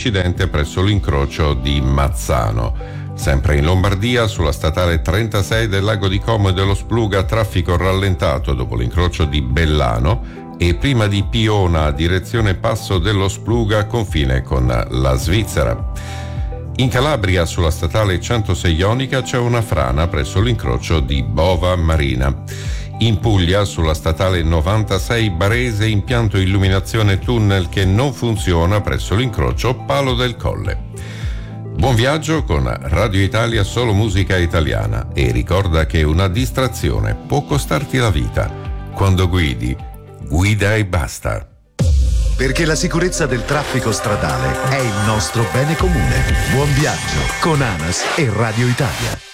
incidente presso l'incrocio di Mazzano. Sempre in Lombardia, sulla statale 36 del Lago di Como e dello Spluga, traffico rallentato dopo l'incrocio di Bellano e prima di Piona, direzione Passo dello Spluga, confine con la Svizzera. In Calabria, sulla statale 106 Ionica, c'è una frana presso l'incrocio di Bova Marina. In Puglia, sulla statale 96 Barese, impianto illuminazione tunnel che non funziona presso l'incrocio Palo del Colle. Buon viaggio con Radio Italia, solo musica italiana, e ricorda che una distrazione può costarti la vita. Quando guidi, guida e basta. Perché la sicurezza del traffico stradale è il nostro bene comune. Buon viaggio con ANAS e Radio Italia.